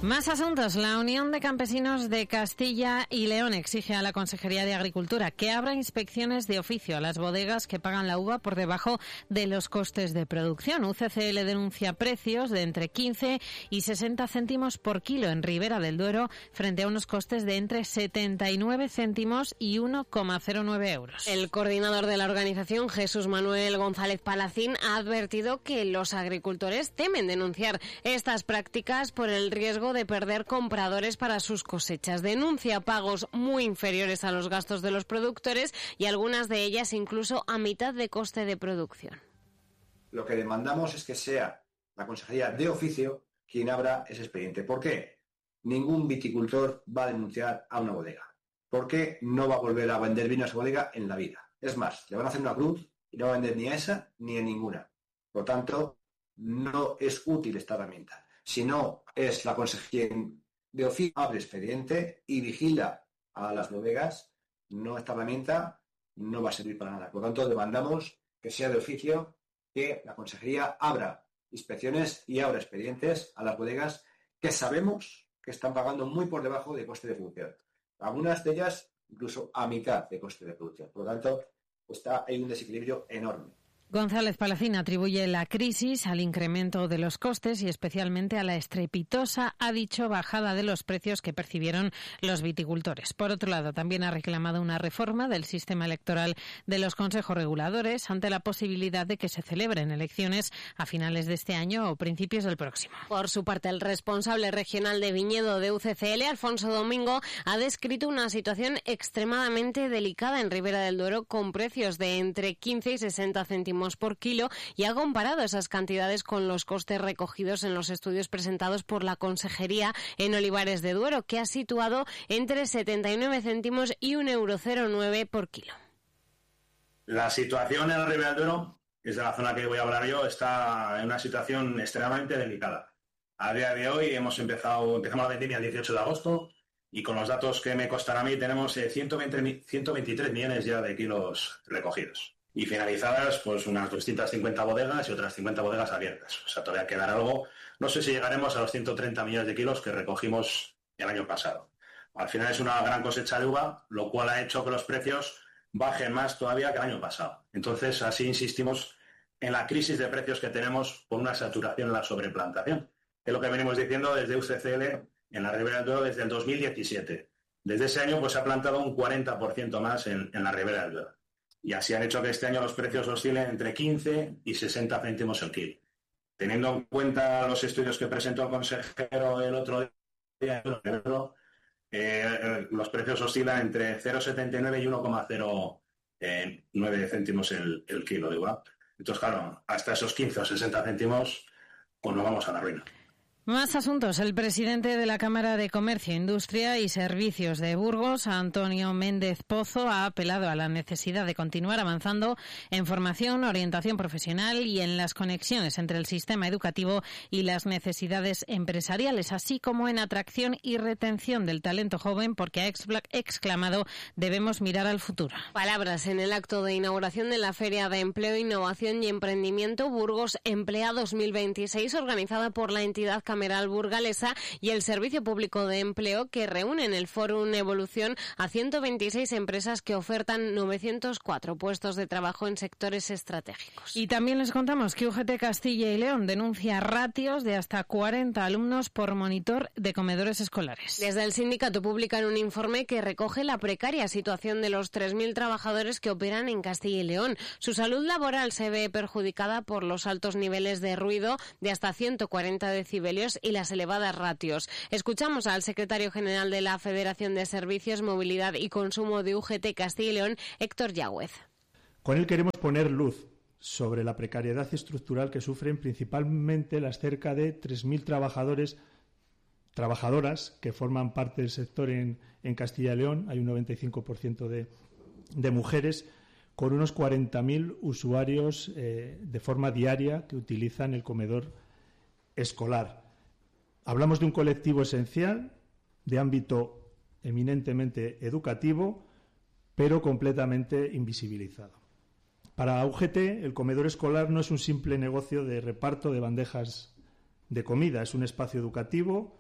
Más asuntos. La Unión de Campesinos de Castilla y León exige a la Consejería de Agricultura que abra inspecciones de oficio a las bodegas que pagan la uva por debajo de los costes de producción. UCCL denuncia precios de entre 15 y 60 céntimos por kilo en Ribera del Duero frente a unos costes de entre 79 céntimos y 1,09 euros. El coordinador de la organización, Jesús Manuel González Palacín, ha advertido que los agricultores temen denunciar estas prácticas por el riesgo de perder compradores para sus cosechas. Denuncia pagos muy inferiores a los gastos de los productores y algunas de ellas incluso a mitad de coste de producción. Lo que demandamos es que sea la Consejería de Oficio quien abra ese expediente. ¿Por qué? Ningún viticultor va a denunciar a una bodega. Porque no va a volver a vender vino a esa bodega en la vida. Es más, le van a hacer una cruz y no va a vender ni a esa ni a ninguna. Por lo tanto, no es útil esta herramienta. Si no es la Consejería de Oficio, abre expediente y vigila a las bodegas, no esta herramienta no va a servir para nada. Por lo tanto, demandamos que sea de oficio, que la Consejería abra inspecciones y abra expedientes a las bodegas que sabemos que están pagando muy por debajo de coste de producción. Algunas de ellas incluso a mitad de coste de producción. Por lo tanto, hay un desequilibrio enorme. González Palacín atribuye la crisis al incremento de los costes y especialmente a la estrepitosa, ha dicho, bajada de los precios que percibieron los viticultores. Por otro lado, también ha reclamado una reforma del sistema electoral de los consejos reguladores ante la posibilidad de que se celebren elecciones a finales de este año o principios del próximo. Por su parte, el responsable regional de viñedo de UCCL, Alfonso Domingo, ha descrito una situación extremadamente delicada en Ribera del Duero con precios de entre 15 y 60 céntimos por kilo y ha comparado esas cantidades con los costes recogidos en los estudios presentados por la Consejería en Olivares de Duero, que ha situado entre 79 céntimos y 1,09 € por kilo. La situación en la Ribera del Duero, que es de la zona que voy a hablar yo, está en una situación extremadamente delicada. A día de hoy empezamos la vendimia el 18 de agosto y con los datos que me constan a mí tenemos 123 millones ya de kilos recogidos. Y finalizadas, pues unas 250 bodegas y otras 50 bodegas abiertas. O sea, todavía quedará algo. No sé si llegaremos a los 130 millones de kilos que recogimos el año pasado. Al final es una gran cosecha de uva, lo cual ha hecho que los precios bajen más todavía que el año pasado. Entonces, así insistimos en la crisis de precios que tenemos por una saturación en la sobreplantación. Es lo que venimos diciendo desde UCCL en la Ribera del Duero desde el 2017. Desde ese año, pues se ha plantado un 40% más en la Ribera del Duero. Y así han hecho que este año los precios oscilen entre 15 y 60 céntimos el kilo. Teniendo en cuenta los estudios que presentó el consejero el otro día, los precios oscilan entre 0,79 y 1,09 céntimos el kilo de uva. Entonces, claro, hasta esos 15 o 60 céntimos, pues nos vamos a la ruina. Más asuntos. El presidente de la Cámara de Comercio, Industria y Servicios de Burgos, Antonio Méndez Pozo, ha apelado a la necesidad de continuar avanzando en formación, orientación profesional y en las conexiones entre el sistema educativo y las necesidades empresariales, así como en atracción y retención del talento joven, porque ha exclamado: debemos mirar al futuro. Palabras en el acto de inauguración de la Feria de Empleo, Innovación y Emprendimiento Burgos Emplea 2026, organizada por la entidad cameral burgalesa y el Servicio Público de Empleo, que reúne en el Fórum Evolución a 126 empresas que ofertan 904 puestos de trabajo en sectores estratégicos. Y también les contamos que UGT Castilla y León denuncia ratios de hasta 40 alumnos por monitor de comedores escolares. Desde el sindicato publican un informe que recoge la precaria situación de los 3.000 trabajadores que operan en Castilla y León. Su salud laboral se ve perjudicada por los altos niveles de ruido de hasta 140 decibelios y las elevadas ratios. Escuchamos al secretario general de la Federación de Servicios, Movilidad y Consumo de UGT Castilla y León, Héctor Yáguez. Con él queremos poner luz sobre la precariedad estructural que sufren principalmente las cerca de 3.000 trabajadoras que forman parte del sector en Castilla y León. Hay un 95% de mujeres, con unos 40.000 usuarios de forma diaria que utilizan el comedor escolar. Hablamos de un colectivo esencial, de ámbito eminentemente educativo, pero completamente invisibilizado. Para UGT, el comedor escolar no es un simple negocio de reparto de bandejas de comida, es un espacio educativo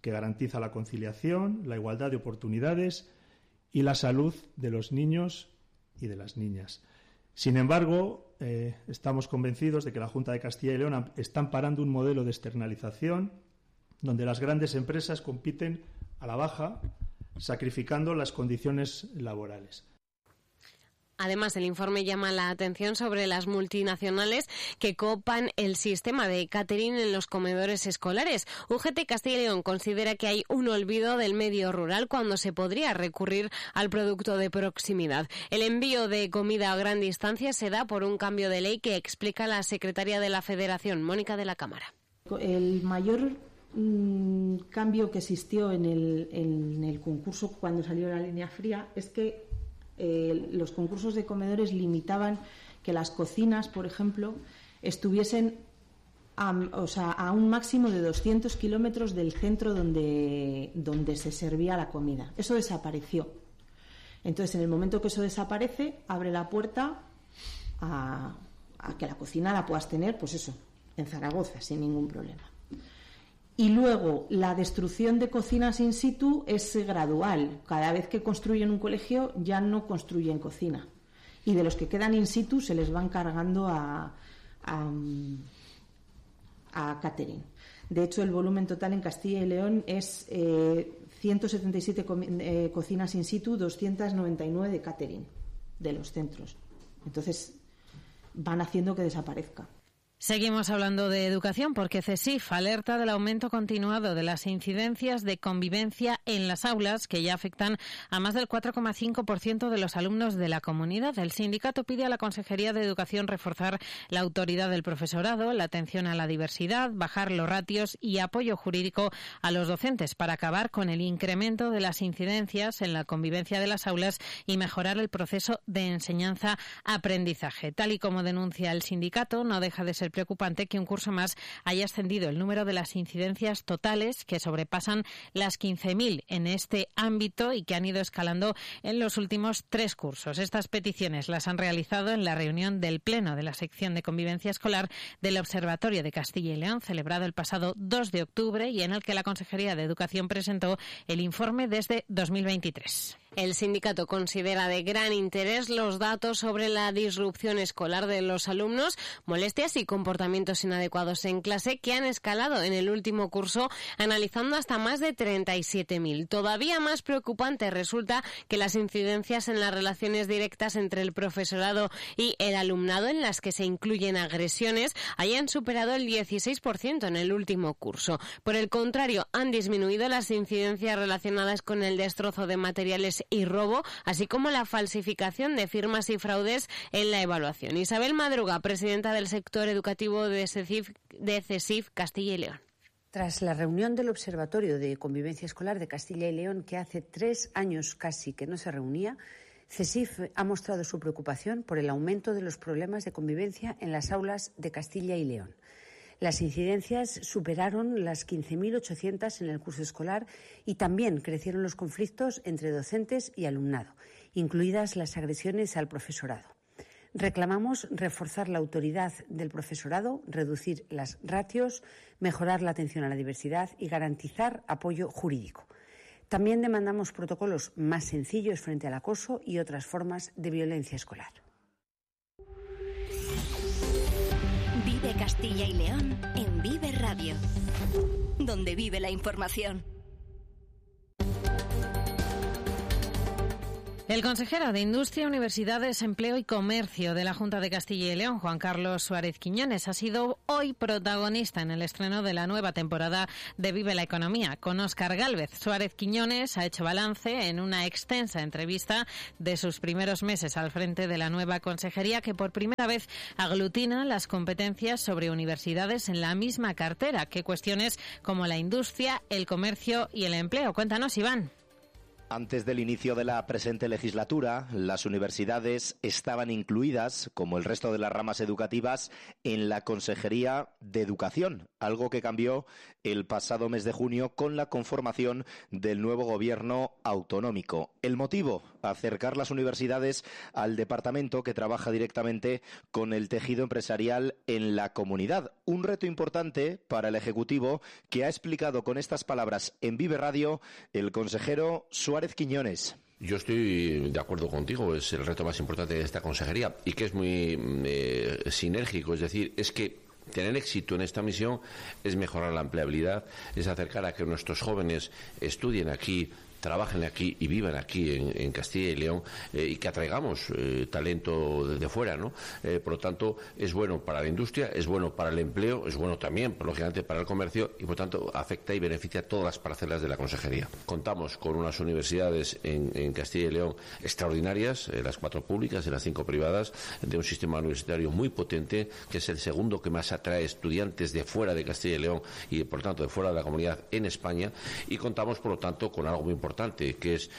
que garantiza la conciliación, la igualdad de oportunidades y la salud de los niños y de las niñas. Sin embargo, estamos convencidos de que la Junta de Castilla y León está amparando un modelo de externalización donde las grandes empresas compiten a la baja, sacrificando las condiciones laborales. Además, el informe llama la atención sobre las multinacionales que copan el sistema de catering en los comedores escolares. UGT Castilla y León considera que hay un olvido del medio rural cuando se podría recurrir al producto de proximidad. El envío de comida a gran distancia se da por un cambio de ley que explica la secretaria de la Federación, Mónica de la Cámara. El mayor cambio que existió en el concurso cuando salió la línea fría es que los concursos de comedores limitaban que las cocinas, por ejemplo, estuviesen a un máximo de 200 kilómetros del centro donde se servía la comida. Eso desapareció. Entonces, en el momento que eso desaparece, abre la puerta a que la cocina la puedas tener, pues eso, en Zaragoza, sin ningún problema. Y luego, la destrucción de cocinas in situ es gradual. Cada vez que construyen un colegio ya no construyen cocina. Y de los que quedan in situ se les van cargando a catering. De hecho, el volumen total en Castilla y León es 177 cocinas in situ, 299 de catering de los centros. Entonces, van haciendo que desaparezca. Seguimos hablando de educación porque CESIF alerta del aumento continuado de las incidencias de convivencia en las aulas que ya afectan a más del 4,5% de los alumnos de la comunidad. El sindicato pide a la Consejería de Educación reforzar la autoridad del profesorado, la atención a la diversidad, bajar los ratios y apoyo jurídico a los docentes para acabar con el incremento de las incidencias en la convivencia de las aulas y mejorar el proceso de enseñanza-aprendizaje. Tal y como denuncia el sindicato, no deja de ser preocupante que un curso más haya ascendido el número de las incidencias totales que sobrepasan las 15.000 en este ámbito y que han ido escalando en los últimos 3 cursos. Estas peticiones las han realizado en la reunión del Pleno de la sección de convivencia escolar del Observatorio de Castilla y León, celebrado el pasado 2 de octubre y en el que la Consejería de Educación presentó el informe desde 2023. El sindicato considera de gran interés los datos sobre la disrupción escolar de los alumnos, molestias y comportamientos inadecuados en clase que han escalado en el último curso, analizando hasta más de 37.000. Todavía más preocupante resulta que las incidencias en las relaciones directas entre el profesorado y el alumnado, en las que se incluyen agresiones, hayan superado el 16% en el último curso. Por el contrario, han disminuido las incidencias relacionadas con el destrozo de materiales y robo, así como la falsificación de firmas y fraudes en la evaluación. Isabel Madruga, presidenta del sector educativo de CESIF Castilla y León. Tras la reunión del Observatorio de Convivencia Escolar de Castilla y León, que hace 3 años casi que no se reunía, CESIF ha mostrado su preocupación por el aumento de los problemas de convivencia en las aulas de Castilla y León. Las incidencias superaron las 15.800 en el curso escolar y también crecieron los conflictos entre docentes y alumnado, incluidas las agresiones al profesorado. Reclamamos reforzar la autoridad del profesorado, reducir las ratios, mejorar la atención a la diversidad y garantizar apoyo jurídico. También demandamos protocolos más sencillos frente al acoso y otras formas de violencia escolar. Vive Castilla y León en Vive Radio, donde vive la información. El consejero de Industria, Universidades, Empleo y Comercio de la Junta de Castilla y León, Juan Carlos Suárez Quiñones, ha sido hoy protagonista en el estreno de la nueva temporada de Vive la Economía. Con Óscar Gálvez, Suárez Quiñones ha hecho balance en una extensa entrevista de sus primeros meses al frente de la nueva consejería, que por primera vez aglutina las competencias sobre universidades en la misma cartera que cuestiones como la industria, el comercio y el empleo. Cuéntanos, Iván. Antes del inicio de la presente legislatura, las universidades estaban incluidas, como el resto de las ramas educativas, en la Consejería de Educación, algo que cambió el pasado mes de junio con la conformación del nuevo gobierno autonómico. El motivo, acercar las universidades al departamento que trabaja directamente con el tejido empresarial en la comunidad. Un reto importante para el Ejecutivo que ha explicado con estas palabras en Vive Radio el consejero Suárez Quiñones. Yo estoy de acuerdo contigo, es el reto más importante de esta consejería y que es muy sinérgico, es decir, es que tener éxito en esta misión es mejorar la empleabilidad, es acercar a que nuestros jóvenes estudien aquí, trabajen aquí y vivan aquí en Castilla y León y que atraigamos talento de fuera, ¿no? Por lo tanto, es bueno para la industria, es bueno para el empleo, es bueno también, lógicamente, para el comercio y, por tanto, afecta y beneficia a todas las parcelas de la consejería. Contamos con unas universidades en Castilla y León extraordinarias, las 4 públicas y las 5 privadas, de un sistema universitario muy potente, que es el segundo que más atrae estudiantes de fuera de Castilla y León y, por tanto, de fuera de la comunidad en España, y contamos, por lo tanto, con algo muy importante, que es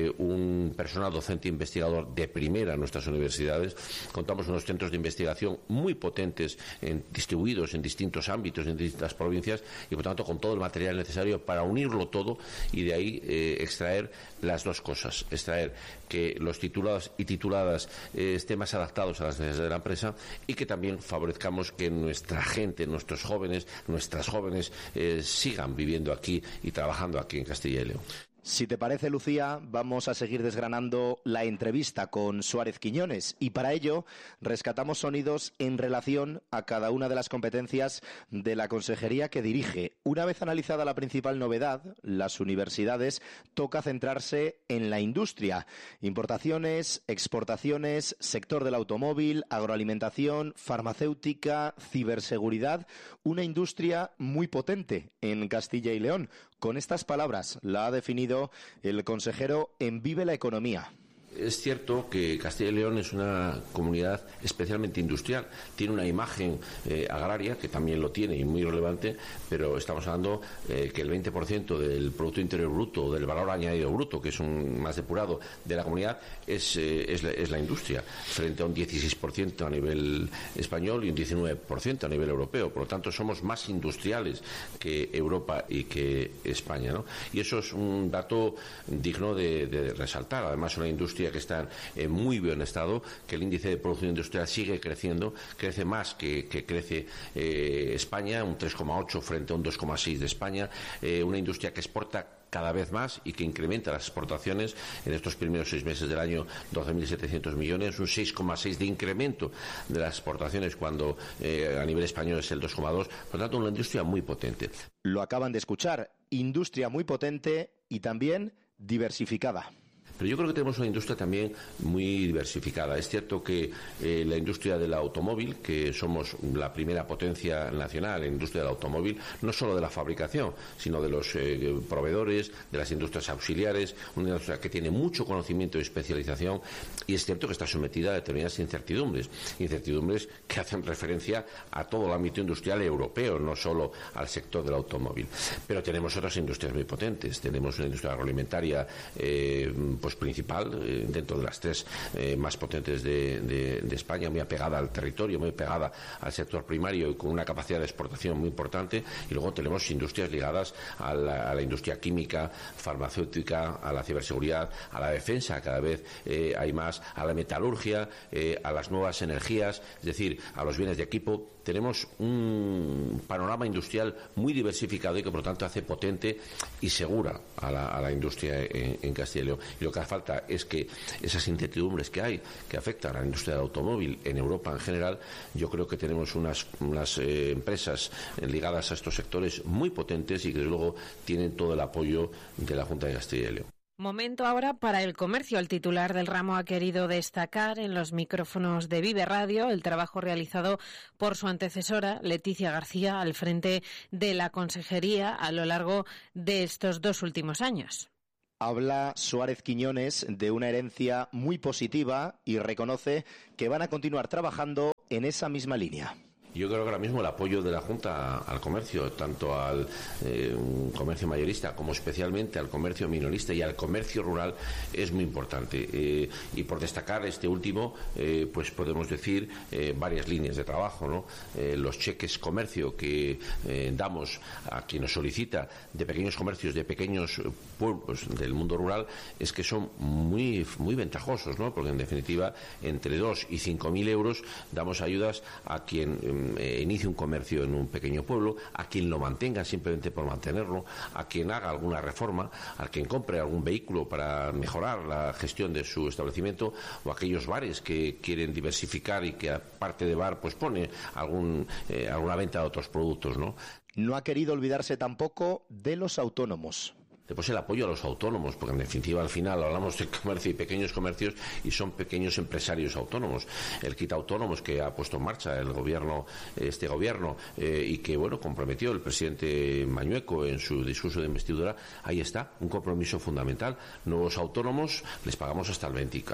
un personal docente investigador de primera en nuestras universidades. Contamos con unos centros de investigación muy potentes, distribuidos en distintos ámbitos, en distintas provincias, y por tanto con todo el material necesario para unirlo todo y de ahí extraer las dos cosas, extraer que los titulados y tituladas estén más adaptados a las necesidades de la empresa y que también favorezcamos que nuestra gente, nuestros jóvenes, nuestras jóvenes sigan viviendo aquí y trabajando aquí en Castilla y León. Si te parece, Lucía, vamos a seguir desgranando la entrevista con Suárez Quiñones y para ello rescatamos sonidos en relación a cada una de las competencias de la consejería que dirige. Una vez analizada la principal novedad, las universidades, toca centrarse en la industria. Importaciones, exportaciones, sector del automóvil, agroalimentación, farmacéutica, ciberseguridad, una industria muy potente en Castilla y León. Con estas palabras la ha definido el consejero en Vive la Economía. Es cierto que Castilla y León es una comunidad especialmente industrial. Tiene una imagen agraria, que también lo tiene y muy relevante, pero estamos hablando que el 20% del Producto Interior Bruto, del valor añadido bruto, que es un más depurado de la comunidad, es la industria, frente a un 16% a nivel español y un 19% a nivel europeo. Por lo tanto, somos más industriales que Europa y que España, ¿no? Y eso es un dato digno de resaltar. Además, una industria que está en muy buen estado, que el índice de producción industrial sigue creciendo, crece más que crece España, un 3,8 frente a un 2,6 de España, una industria que exporta cada vez más y que incrementa las exportaciones en estos primeros 6 meses del año 12.700 millones, un 6,6 de incremento de las exportaciones cuando a nivel español es el 2,2, por lo tanto una industria muy potente. Lo acaban de escuchar, industria muy potente y también diversificada. Pero yo creo que tenemos una industria también muy diversificada. Es cierto que la industria del automóvil, que somos la primera potencia nacional en la industria del automóvil, no solo de la fabricación, sino de los proveedores, de las industrias auxiliares, una industria que tiene mucho conocimiento y especialización, y es cierto que está sometida a determinadas incertidumbres que hacen referencia a todo el ámbito industrial europeo, no solo al sector del automóvil. Pero tenemos otras industrias muy potentes. Tenemos una industria agroalimentaria pues principal, dentro de las 3 más potentes de España, muy apegada al territorio, muy pegada al sector primario y con una capacidad de exportación muy importante. Y luego tenemos industrias ligadas a la industria química, farmacéutica, a la ciberseguridad, a la defensa, cada vez hay más, a la metalurgia, a las nuevas energías, es decir, a los bienes de equipo. Tenemos un panorama industrial muy diversificado y que, por lo tanto, hace potente y segura a la industria en Castilla y León. Y lo que hace falta es que esas incertidumbres que hay, que afectan a la industria del automóvil en Europa en general, yo creo que tenemos unas empresas ligadas a estos sectores muy potentes y que, desde luego, tienen todo el apoyo de la Junta de Castilla y León. Momento ahora para el comercio. El titular del ramo ha querido destacar en los micrófonos de Vive Radio el trabajo realizado por su antecesora, Leticia García, al frente de la consejería a lo largo de estos 2 últimos años. Habla Suárez Quiñones de una herencia muy positiva y reconoce que van a continuar trabajando en esa misma línea. Yo creo que ahora mismo el apoyo de la Junta al comercio, tanto al comercio mayorista como especialmente al comercio minorista y al comercio rural, es muy importante. Y por destacar este último, pues podemos decir varias líneas de trabajo, ¿no? Los cheques comercio que damos a quien nos solicita de pequeños comercios, de pequeños pueblos del mundo rural, es que son muy, muy ventajosos, ¿no? Porque en definitiva, entre 2 y 5.000 euros damos ayudas a quien inicie un comercio en un pequeño pueblo, a quien lo mantenga simplemente por mantenerlo, a quien haga alguna reforma, a quien compre algún vehículo para mejorar la gestión de su establecimiento, o aquellos bares que quieren diversificar y que aparte de bar pues pone alguna venta de otros productos, ¿no? No ha querido olvidarse tampoco de los autónomos. Después el apoyo a los autónomos, porque en definitiva al final hablamos de comercio y pequeños comercios y son pequeños empresarios autónomos. El kit autónomos que ha puesto en marcha este gobierno y que bueno comprometió el presidente Mañueco en su discurso de investidura, ahí está, un compromiso fundamental. Nuevos autónomos les pagamos hasta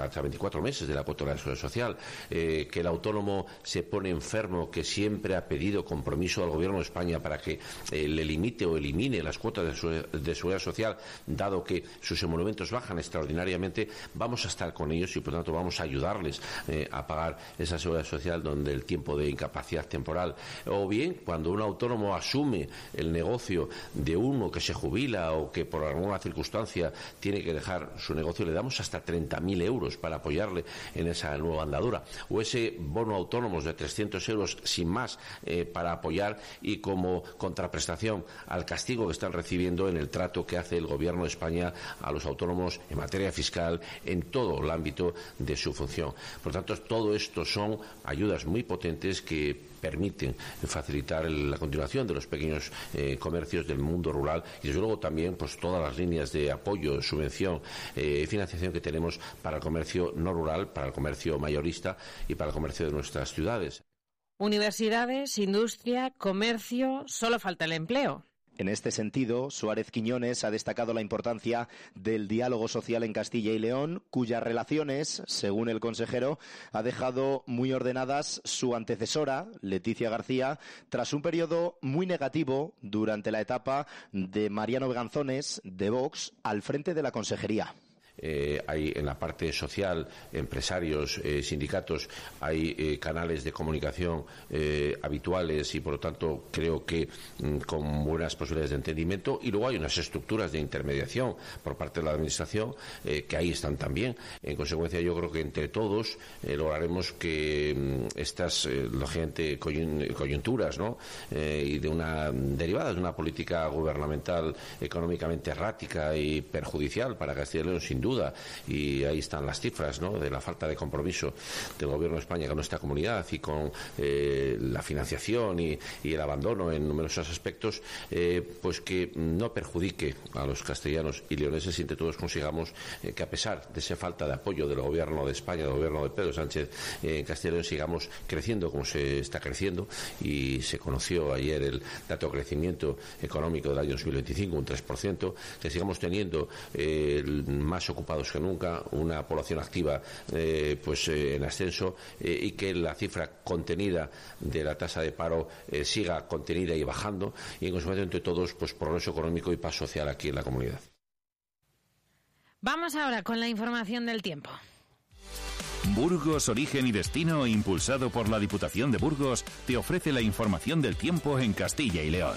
24 meses de la cuota de la seguridad social. Que el autónomo se pone enfermo, que siempre ha pedido compromiso al gobierno de España para que le limite o elimine las cuotas de seguridad social, dado que sus emolumentos bajan extraordinariamente, vamos a estar con ellos y por tanto vamos a ayudarles a pagar esa seguridad social donde el tiempo de incapacidad temporal, o bien cuando un autónomo asume el negocio de uno que se jubila o que por alguna circunstancia tiene que dejar su negocio, le damos hasta 30.000 euros para apoyarle en esa nueva andadura, o ese bono autónomos de 300 euros sin más para apoyar y como contraprestación al castigo que están recibiendo en el trato que hace el Gobierno de España a los autónomos en materia fiscal en todo el ámbito de su función. Por tanto, todo esto son ayudas muy potentes que permiten facilitar la continuación de los pequeños comercios del mundo rural y desde luego también pues todas las líneas de apoyo, subvención, financiación que tenemos para el comercio no rural, para el comercio mayorista y para el comercio de nuestras ciudades. Universidades, industria, comercio, solo falta el empleo. En este sentido, Suárez Quiñones ha destacado la importancia del diálogo social en Castilla y León, cuyas relaciones, según el consejero, ha dejado muy ordenadas su antecesora, Leticia García, tras un periodo muy negativo durante la etapa de Mariano Beganzones, de Vox, al frente de la consejería. Hay en la parte social, empresarios, sindicatos, hay canales de comunicación habituales y por lo tanto creo que con buenas posibilidades de entendimiento, y luego hay unas estructuras de intermediación por parte de la administración que ahí están también. En consecuencia yo creo que entre todos lograremos que estas lógicamente coyunturas, ¿no? Y derivadas de una política gubernamental económicamente errática y perjudicial para Castilla y León sin duda, y ahí están las cifras, ¿no?, de la falta de compromiso del Gobierno de España con nuestra comunidad y con la financiación y el abandono en numerosos aspectos, pues que no perjudique a los castellanos y leoneses y entre todos consigamos que a pesar de esa falta de apoyo del Gobierno de España, del Gobierno de Pedro Sánchez en Castilla y León, sigamos creciendo como se está creciendo, y se conoció ayer el dato de crecimiento económico del año 2025, un 3%, que sigamos teniendo más ocupados que nunca, una población activa en ascenso, y que la cifra contenida de la tasa de paro siga contenida y bajando, y en consecuencia entre todos pues progreso económico y paz social aquí en la comunidad. Vamos ahora con la información del tiempo. Burgos, origen y destino, impulsado por la Diputación de Burgos, te ofrece la información del tiempo en Castilla y León.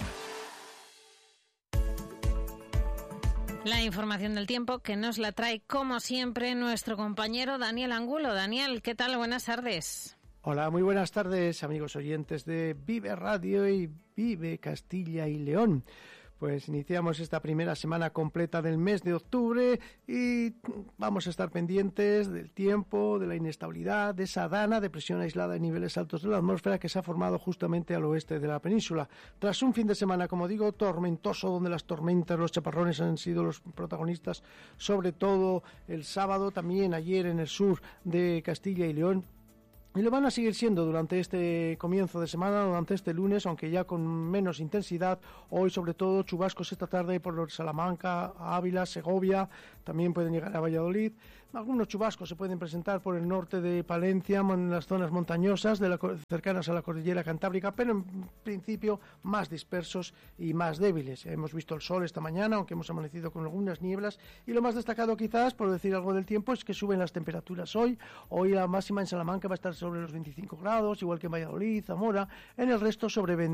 La información del tiempo que nos la trae, como siempre, nuestro compañero Daniel Angulo. Daniel, ¿qué tal? Buenas tardes. Hola, muy buenas tardes, amigos oyentes de Vive Radio y Vive Castilla y León. Pues iniciamos esta primera semana completa del mes de octubre y vamos a estar pendientes del tiempo, de la inestabilidad, de esa dana de presión aislada en niveles altos de la atmósfera que se ha formado justamente al oeste de la península. Tras un fin de semana, como digo, tormentoso, donde las tormentas, los chaparrones han sido los protagonistas, sobre todo el sábado, también ayer en el sur de Castilla y León. Y lo van a seguir siendo durante este comienzo de semana, durante este lunes, aunque ya con menos intensidad. Hoy, sobre todo, chubascos esta tarde por Salamanca, Ávila, Segovia, también pueden llegar a Valladolid. Algunos chubascos se pueden presentar por el norte de Palencia, en las zonas montañosas cercanas a la cordillera cantábrica, pero en principio más dispersos y más débiles. Hemos visto el sol esta mañana, aunque hemos amanecido con algunas nieblas, y lo más destacado quizás, por decir algo del tiempo, es que suben las temperaturas hoy. Hoy la máxima en Salamanca va a estar sobre los 25 grados, igual que en Valladolid, Zamora, en el resto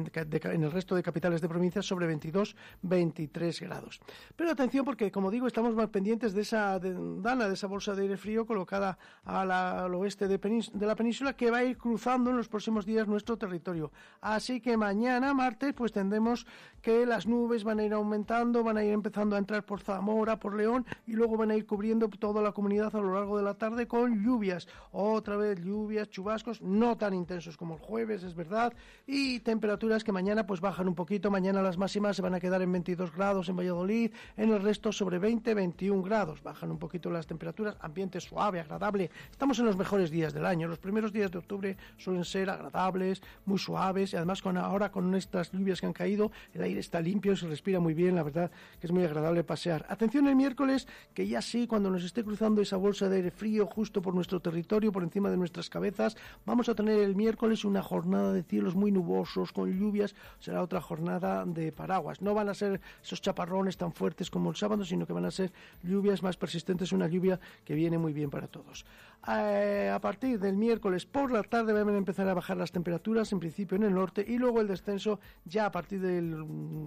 de capitales de provincias sobre 22, 23 grados. Pero atención, porque como digo, estamos más pendientes de esa bolsa de aire frío colocada al oeste de la península, que va a ir cruzando en los próximos días nuestro territorio. Así que mañana, martes, pues tendremos que las nubes van a ir aumentando, van a ir empezando a entrar por Zamora, por León, y luego van a ir cubriendo toda la comunidad a lo largo de la tarde con lluvias. Otra vez lluvias, chubascos, no tan intensos como el jueves, es verdad, y temperaturas que mañana pues bajan un poquito. Mañana las máximas se van a quedar en 22 grados en Valladolid, en el resto sobre 20, 21 grados. Bajan un poquito las temperaturas, ambiente suave, agradable. Estamos en los mejores días del año. Los primeros días de octubre suelen ser agradables, muy suaves, y además ahora con estas lluvias que han caído, el aire está limpio, se respira muy bien, la verdad que es muy agradable pasear. Atención el miércoles, que ya sí, cuando nos esté cruzando esa bolsa de aire frío justo por nuestro territorio, por encima de nuestras cabezas, vamos a tener el miércoles una jornada de cielos muy nubosos, con lluvias. Será otra jornada de paraguas. No van a ser esos chaparrones tan fuertes como el sábado, sino que van a ser lluvias más persistentes, una lluvia que viene muy bien para todos. A partir del miércoles por la tarde van a empezar a bajar las temperaturas, en principio en el norte, y luego el descenso ya a partir del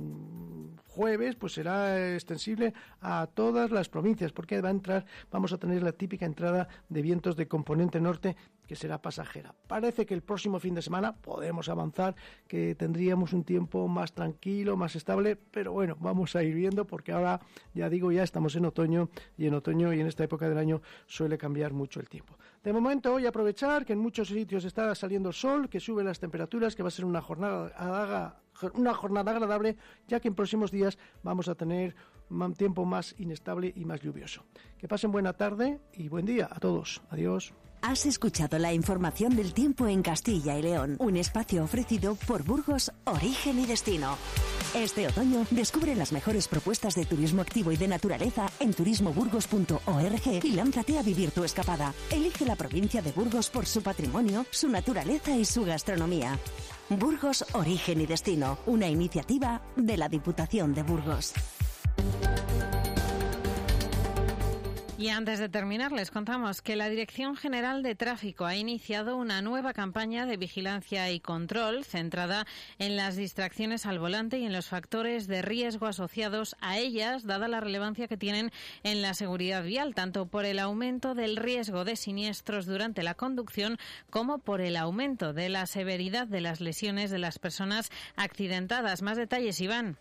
jueves pues será extensible a todas las provincias, porque vamos a tener la típica entrada de vientos de componente norte, que será pasajera. Parece que el próximo fin de semana podemos avanzar, que tendríamos un tiempo más tranquilo, más estable, pero bueno, vamos a ir viendo, porque ahora, ya digo, ya estamos en otoño y en esta época del año suele cambiar mucho el tiempo. De momento voy a aprovechar que en muchos sitios está saliendo el sol, que sube las temperaturas, que va a ser una jornada agradable, ya que en próximos días vamos a tener un tiempo más inestable y más lluvioso. Que pasen buena tarde y buen día a todos. Adiós. Has escuchado la información del tiempo en Castilla y León, un espacio ofrecido por Burgos Origen y Destino. Este otoño descubre las mejores propuestas de turismo activo y de naturaleza en turismoburgos.org y lánzate a vivir tu escapada. Elige la provincia de Burgos por su patrimonio, su naturaleza y su gastronomía. Burgos Origen y Destino, una iniciativa de la Diputación de Burgos. Y antes de terminar, les contamos que la Dirección General de Tráfico ha iniciado una nueva campaña de vigilancia y control centrada en las distracciones al volante y en los factores de riesgo asociados a ellas, dada la relevancia que tienen en la seguridad vial, tanto por el aumento del riesgo de siniestros durante la conducción como por el aumento de la severidad de las lesiones de las personas accidentadas. Más detalles, Iván.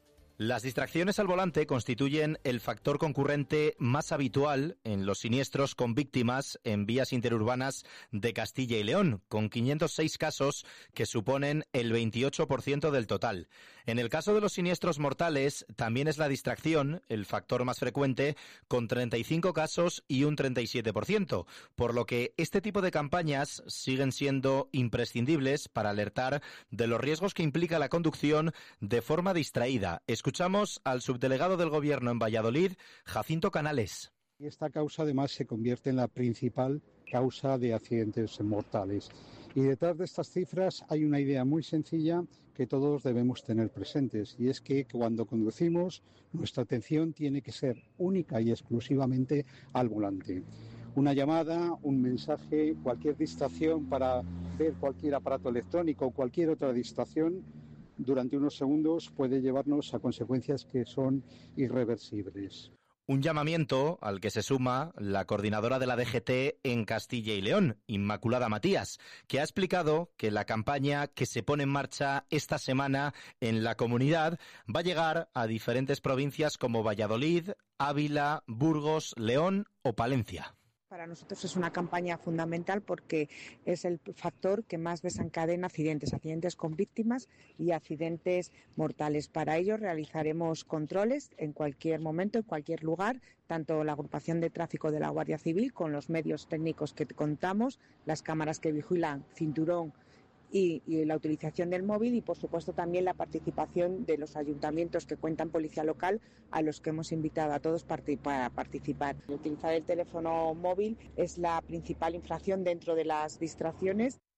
Las distracciones al volante constituyen el factor concurrente más habitual en los siniestros con víctimas en vías interurbanas de Castilla y León, con 506 casos que suponen el 28% del total. En el caso de los siniestros mortales, también es la distracción el factor más frecuente, con 35 casos y un 37%, por lo que este tipo de campañas siguen siendo imprescindibles para alertar de los riesgos que implica la conducción de forma distraída. Escuchamos al subdelegado del Gobierno en Valladolid, Jacinto Canales. Esta causa además se convierte en la principal causa de accidentes mortales. Y detrás de estas cifras hay una idea muy sencilla que todos debemos tener presentes, y es que cuando conducimos nuestra atención tiene que ser única y exclusivamente al volante. Una llamada, un mensaje, cualquier distracción para ver cualquier aparato electrónico o cualquier otra distracción durante unos segundos puede llevarnos a consecuencias que son irreversibles. Un llamamiento al que se suma la coordinadora de la DGT en Castilla y León, Inmaculada Matías, que ha explicado que la campaña que se pone en marcha esta semana en la comunidad va a llegar a diferentes provincias como Valladolid, Ávila, Burgos, León o Palencia. Para nosotros es una campaña fundamental porque es el factor que más desencadena accidentes con víctimas y accidentes mortales. Para ello realizaremos controles en cualquier momento, en cualquier lugar, tanto la agrupación de tráfico de la Guardia Civil con los medios técnicos que contamos, las cámaras que vigilan, cinturón y la utilización del móvil y, por supuesto, también la participación de los ayuntamientos que cuentan policía local, a los que hemos invitado a todos para participar. Utilizar el teléfono móvil es la principal infracción dentro de las distracciones.